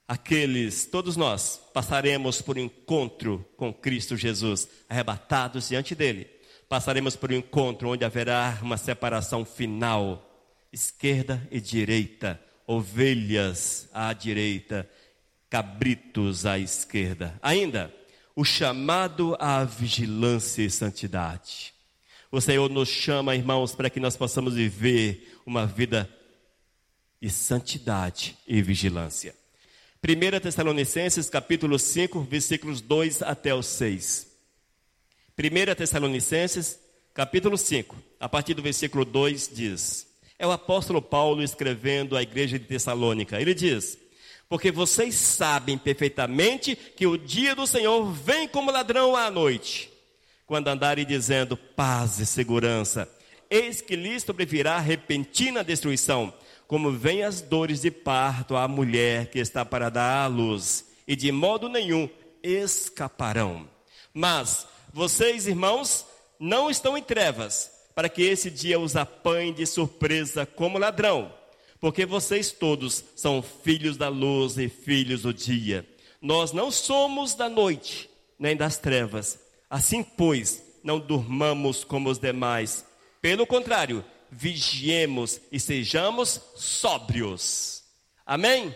todos nós, passaremos por um encontro com Cristo Jesus, arrebatados diante dele. Passaremos por um encontro onde haverá uma separação final, esquerda e direita, ovelhas à direita, cabritos à esquerda. Ainda, o chamado à vigilância e santidade. O Senhor nos chama, irmãos, para que nós possamos viver uma vida de santidade e vigilância. 1 Tessalonicenses capítulo 5, versículos 2 até o 6. 1 Tessalonicenses capítulo 5, a partir do versículo 2 diz: é o apóstolo Paulo escrevendo à igreja de Tessalônica. Ele diz: porque vocês sabem perfeitamente que o dia do Senhor vem como ladrão à noite. Quando andarem dizendo paz e segurança, eis que lhes sobrevirá repentina destruição, como vêm as dores de parto à mulher que está para dar à luz, e de modo nenhum escaparão. Mas vocês, irmãos, não estão em trevas, para que esse dia os apanhe de surpresa como ladrão, porque vocês todos são filhos da luz e filhos do dia. Nós não somos da noite, nem das trevas. Assim, pois, não durmamos como os demais. Pelo contrário, vigiemos e sejamos sóbrios. Amém?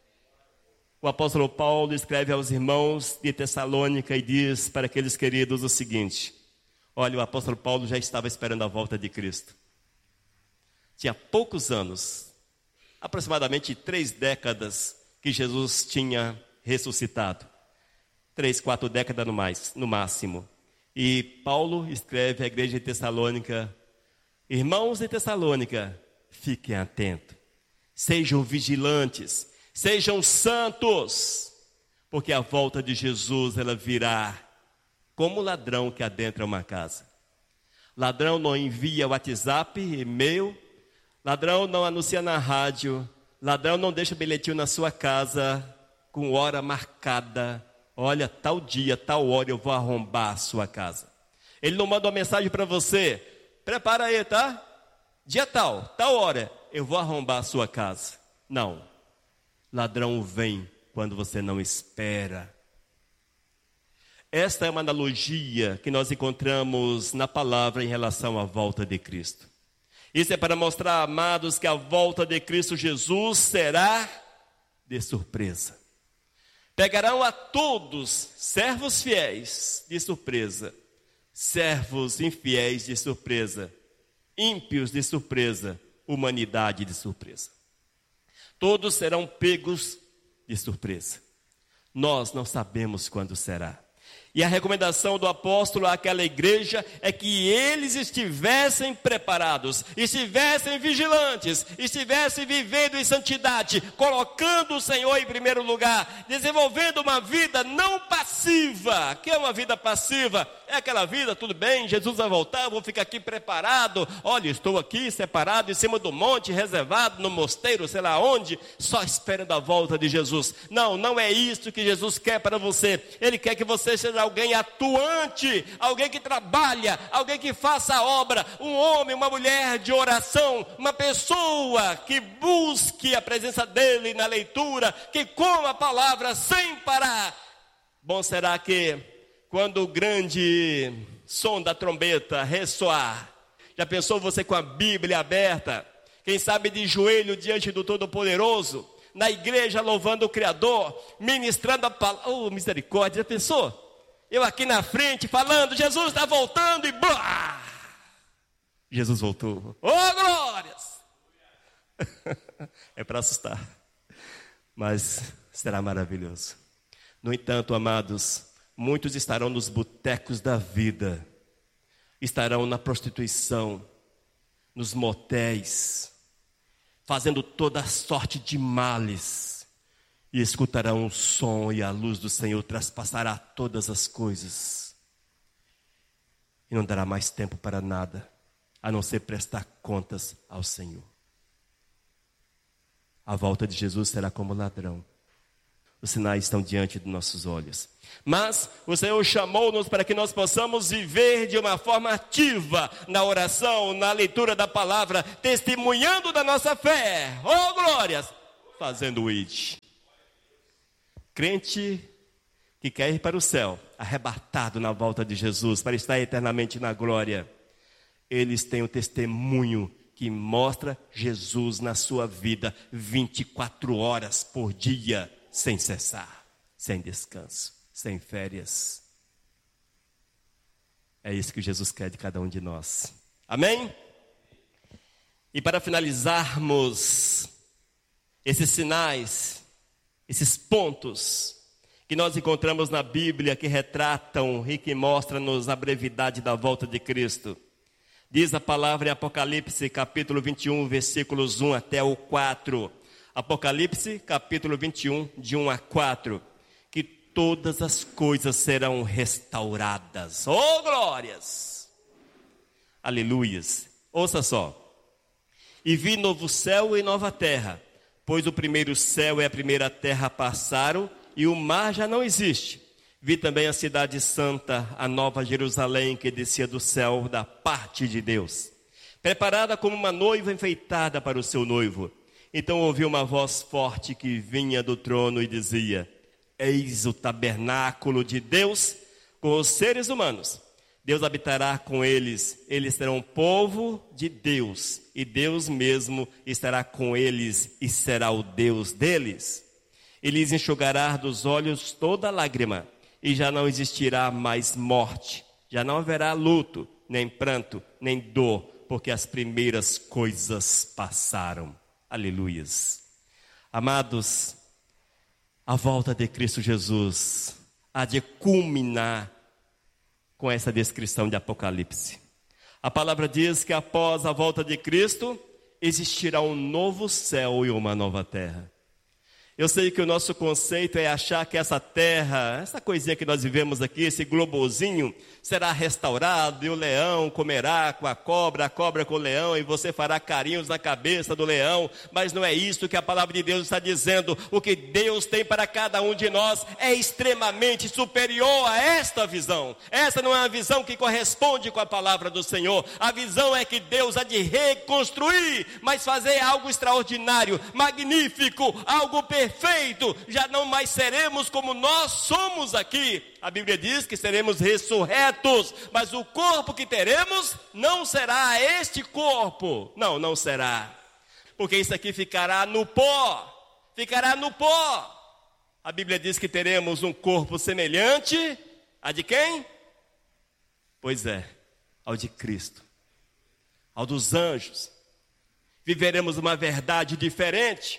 O apóstolo Paulo escreve aos irmãos de Tessalônica e diz para aqueles queridos o seguinte: olha, o apóstolo Paulo já estava esperando a volta de Cristo. Tinha poucos anos, aproximadamente 3 décadas que Jesus tinha ressuscitado. 3, 4 décadas no máximo. E Paulo escreve à igreja de Tessalônica: irmãos de Tessalônica, fiquem atentos, sejam vigilantes, sejam santos, porque a volta de Jesus ela virá como ladrão que adentra uma casa. Ladrão não envia WhatsApp, e-mail, ladrão não anuncia na rádio, ladrão não deixa bilhetinho na sua casa com hora marcada. Olha, tal dia, tal hora eu vou arrombar a sua casa. Ele não manda uma mensagem para você: prepara aí, tá? Dia tal, tal hora, eu vou arrombar a sua casa. Não. Ladrão vem quando você não espera. Esta é uma analogia que nós encontramos na palavra em relação à volta de Cristo. Isso é para mostrar, amados, que a volta de Cristo Jesus será de surpresa. Pegarão a todos, servos fiéis, de surpresa, servos infiéis de surpresa, ímpios de surpresa, humanidade de surpresa. Todos serão pegos de surpresa. Nós não sabemos quando será. E a recomendação do apóstolo àquela igreja é que eles estivessem preparados, estivessem vigilantes, estivessem vivendo em santidade, colocando o Senhor em primeiro lugar, desenvolvendo uma vida não passiva. Que é uma vida passiva? É aquela vida, tudo bem, Jesus vai voltar, eu vou ficar aqui preparado. Olha, estou aqui separado em cima do monte, reservado no mosteiro, sei lá onde, só esperando a volta de Jesus. Não, não é isso que Jesus quer para você. Ele quer que você seja alguém atuante, alguém que trabalha, alguém que faça a obra, um homem, uma mulher de oração, uma pessoa que busque a presença dele na leitura, que coma a palavra sem parar. Bom será que quando o grande som da trombeta ressoar, já pensou você com a Bíblia aberta, quem sabe de joelho diante do Todo-Poderoso, na igreja louvando o Criador, ministrando a palavra, oh misericórdia, já pensou? Eu aqui na frente falando, Jesus está voltando e blá! Jesus voltou. Oh, glórias! É para assustar, mas será maravilhoso. No entanto, amados, muitos estarão nos botecos da vida, estarão na prostituição, nos motéis, fazendo toda sorte de males. E escutarão o som e a luz do Senhor traspassará todas as coisas. E não dará mais tempo para nada, a não ser prestar contas ao Senhor. A volta de Jesus será como ladrão. Os sinais estão diante de nossos olhos. Mas o Senhor chamou-nos para que nós possamos viver de uma forma ativa na oração, na leitura da palavra, testemunhando da nossa fé. Oh glórias! Fazendo o id. Crente que quer ir para o céu, arrebatado na volta de Jesus, para estar eternamente na glória, eles têm um testemunho que mostra Jesus na sua vida 24 horas por dia, sem cessar, sem descanso, sem férias. É isso que Jesus quer de cada um de nós. Amém? E para finalizarmos esses sinais, esses pontos que nós encontramos na Bíblia que retratam e que mostram-nos a brevidade da volta de Cristo. Diz a palavra em Apocalipse, capítulo 21, versículos 1 até o 4. Apocalipse, capítulo 21, de 1 a 4. Que todas as coisas serão restauradas. Oh, glórias! Aleluias! Ouça só. E vi novo céu e nova terra, pois o primeiro céu e a primeira terra passaram, e o mar já não existe. Vi também a cidade santa, a nova Jerusalém, que descia do céu da parte de Deus, preparada como uma noiva enfeitada para o seu noivo. Então ouvi uma voz forte que vinha do trono e dizia: Eis o tabernáculo de Deus com os seres humanos. Deus habitará com eles, eles serão povo de Deus, e Deus mesmo estará com eles e será o Deus deles. E lhes enxugará dos olhos toda lágrima, e já não existirá mais morte, já não haverá luto, nem pranto, nem dor, porque as primeiras coisas passaram. Aleluias. Amados, a volta de Cristo Jesus há de culminar com essa descrição de Apocalipse. A palavra diz que após a volta de Cristo, existirá um novo céu e uma nova terra. Eu sei que o nosso conceito é achar que essa terra, essa coisinha que nós vivemos aqui, esse globozinho, será restaurado e o leão comerá com a cobra com o leão, e você fará carinhos na cabeça do leão. Mas não é isso que a palavra de Deus está dizendo. O que Deus tem para cada um de nós é extremamente superior a esta visão. Essa não é uma visão que corresponde com a palavra do Senhor. A visão é que Deus há de reconstruir, mas fazer algo extraordinário, magnífico, algo perfeito. Já não mais seremos como nós somos aqui. A Bíblia diz que seremos ressurretos, mas o corpo que teremos não será este corpo. Não será. Porque isso aqui ficará no pó. Ficará no pó. A Bíblia diz que teremos um corpo semelhante a de quem? Pois é, ao de Cristo, ao dos anjos. Viveremos uma verdade diferente.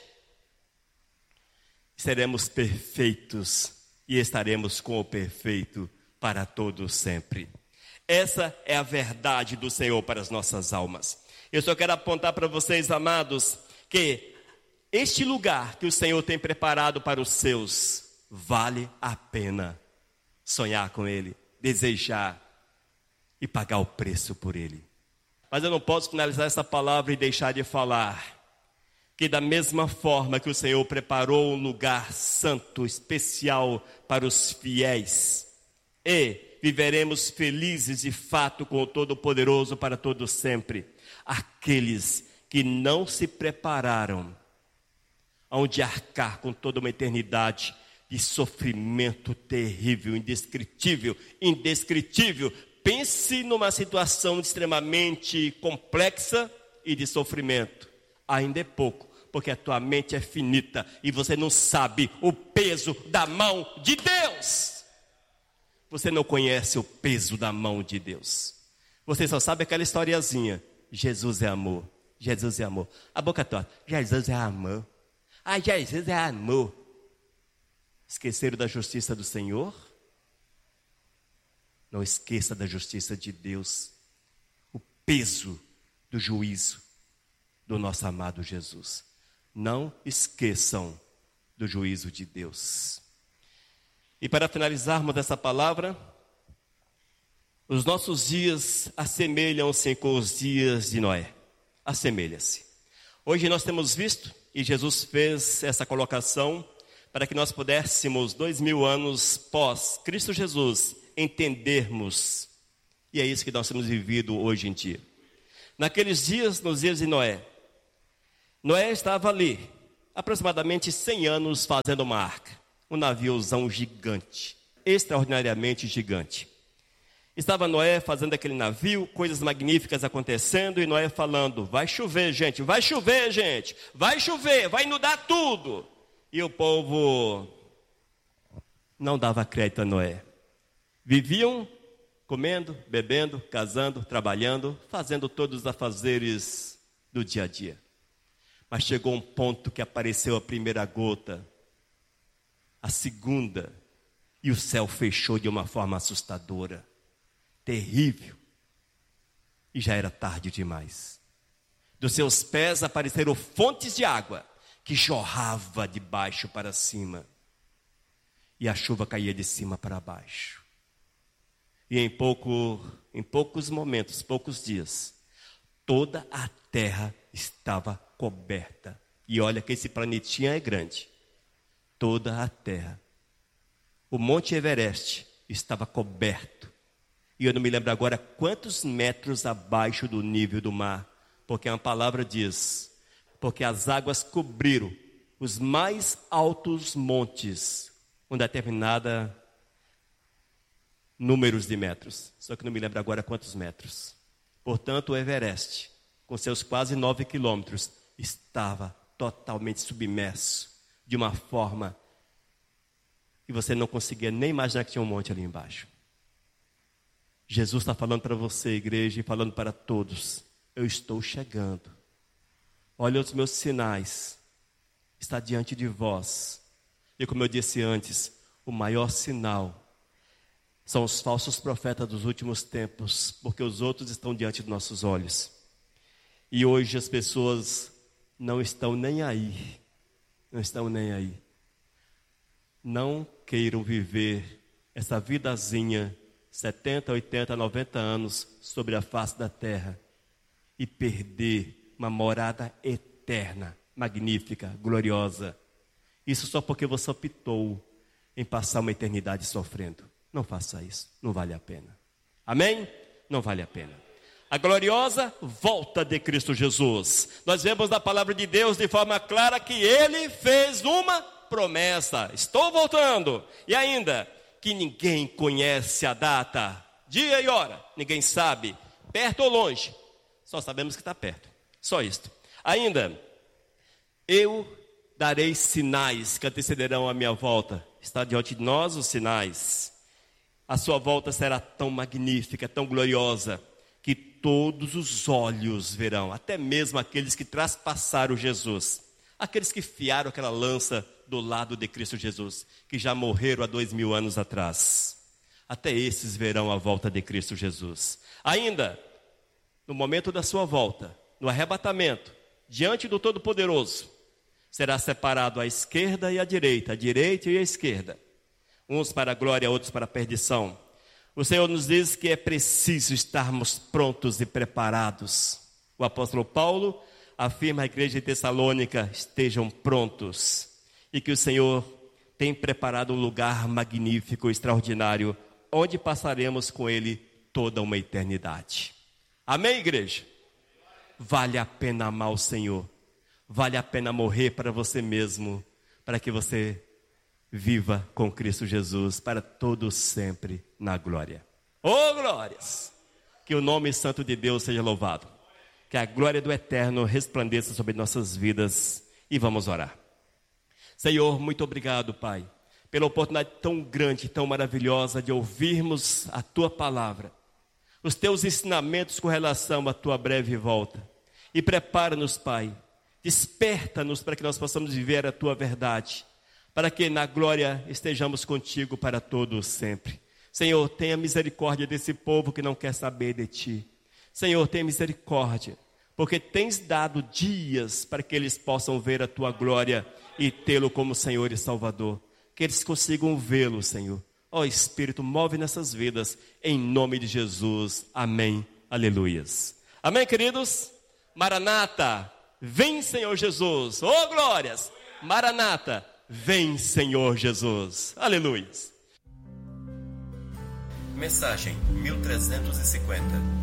Seremos perfeitos e estaremos com o perfeito para todo sempre. Essa é a verdade do Senhor para as nossas almas. Eu só quero apontar para vocês, amados, que este lugar que o Senhor tem preparado para os seus, vale a pena sonhar com Ele, desejar e pagar o preço por Ele. Mas eu não posso finalizar essa palavra e deixar de falar que da mesma forma que o Senhor preparou um lugar santo, especial para os fiéis, e viveremos felizes de fato com o Todo-Poderoso para todo sempre, aqueles que não se prepararam, hão de arcar com toda uma eternidade de sofrimento terrível, indescritível. Pense numa situação extremamente complexa e de sofrimento. Ainda é pouco, porque a tua mente é finita e você não sabe o peso da mão de Deus. Você não conhece o peso da mão de Deus. Você só sabe aquela historiazinha: Jesus é amor, Jesus é amor. A boca torta: Jesus é amor. Jesus é amor. Esqueceram da justiça do Senhor? Não esqueça da justiça de Deus, o peso do juízo do nosso amado Jesus. Não esqueçam do juízo de Deus. E para finalizarmos dessa palavra, os nossos dias assemelham-se com os dias de Noé. Assemelha-se. Hoje nós temos visto, e Jesus fez essa colocação para que nós pudéssemos, 2000 anos pós Cristo Jesus, entendermos. E é isso que nós temos vivido hoje em dia. Naqueles dias, nos dias de Noé, Noé estava ali, aproximadamente 100 anos fazendo uma arca. um naviozão gigante, extraordinariamente gigante. Estava Noé fazendo aquele navio, coisas magníficas acontecendo, e Noé falando: vai chover, gente, vai chover, gente, vai chover, vai inundar tudo. E o povo não dava crédito a Noé. Viviam comendo, bebendo, casando, trabalhando, fazendo todos os afazeres do dia a dia. Mas chegou um ponto que apareceu a primeira gota, a segunda, e o céu fechou de uma forma assustadora, terrível. E já era tarde demais. Dos seus pés apareceram fontes de água que jorrava de baixo para cima. E a chuva caía de cima para baixo. E em poucos momentos, poucos dias, toda a terra estava coberta. E olha que esse planetinha é grande. Toda a terra. O Monte Everest estava coberto. E eu não me lembro agora quantos metros abaixo do nível do mar. Porque uma palavra diz: porque as águas cobriram os mais altos montes, com determinada números de metros. Só que não me lembro agora quantos metros. Portanto, o Everest, com seus quase 9 quilômetros, estava totalmente submerso, de uma forma que você não conseguia nem imaginar que tinha um monte ali embaixo. Jesus está falando para você, igreja, e falando para todos: eu estou chegando. Olha os meus sinais, está diante de vós. E como eu disse antes, o maior sinal são os falsos profetas dos últimos tempos, porque os outros estão diante dos nossos olhos. E hoje as pessoas não estão nem aí. Não estão nem aí. Não queiram viver essa vidazinha, 70, 80, 90 anos, sobre a face da terra, e perder uma morada eterna, magnífica, gloriosa. Isso só porque você optou em passar uma eternidade sofrendo. Não faça isso, não vale a pena. Amém? Não vale a pena. A gloriosa volta de Cristo Jesus. Nós vemos na palavra de Deus de forma clara que Ele fez uma promessa: estou voltando. E ainda, que ninguém conhece a data, dia e hora, ninguém sabe, perto ou longe. Só sabemos que está perto, só isto. Ainda, eu darei sinais que antecederão a minha volta. Está diante de nós os sinais. A sua volta será tão magnífica, tão gloriosa, que todos os olhos verão, até mesmo aqueles que traspassaram Jesus, aqueles que fiaram aquela lança do lado de Cristo Jesus, que já morreram há 2000 anos atrás. Até esses verão a volta de Cristo Jesus. Ainda, no momento da sua volta, no arrebatamento, diante do Todo-Poderoso, será separado a esquerda e a direita e a esquerda. Uns para a glória, outros para a perdição. O Senhor nos diz que é preciso estarmos prontos e preparados. O apóstolo Paulo afirma à igreja de Tessalônica: estejam prontos. E que o Senhor tem preparado um lugar magnífico, extraordinário, onde passaremos com Ele toda uma eternidade. Amém, igreja? Vale a pena amar o Senhor. Vale a pena morrer para você mesmo, para que você viva com Cristo Jesus para todos sempre na glória. Oh, glórias! Que o nome santo de Deus seja louvado. Que a glória do Eterno resplandeça sobre nossas vidas. E vamos orar. Senhor, muito obrigado, Pai, pela oportunidade tão grande, tão maravilhosa de ouvirmos a Tua palavra, os Teus ensinamentos com relação à Tua breve volta. E prepara-nos, Pai, desperta-nos para que nós possamos viver a Tua verdade, para que na glória estejamos contigo para todos sempre. Senhor, tenha misericórdia desse povo que não quer saber de Ti. Senhor, tenha misericórdia, porque tens dado dias para que eles possam ver a Tua glória e tê-lo como Senhor e Salvador. Que eles consigam vê-lo, Senhor. Ó Espírito, move nessas vidas, em nome de Jesus. Amém. Aleluias. Amém, queridos? Maranata, vem, Senhor Jesus. Oh, glórias. Maranata, vem, Senhor Jesus. Aleluias. Mensagem 1350.